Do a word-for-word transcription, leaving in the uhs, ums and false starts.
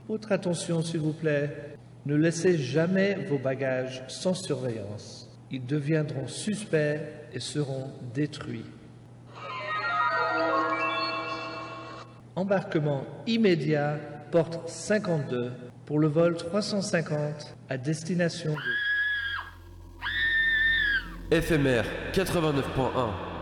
Votre attention, s'il vous plaît. Ne laissez jamais vos bagages sans surveillance. Ils deviendront suspects et seront détruits. Embarquement immédiat, porte cinquante-deux, pour le vol trois cent cinquante à destination de... F M R quatre-vingt-neuf point un.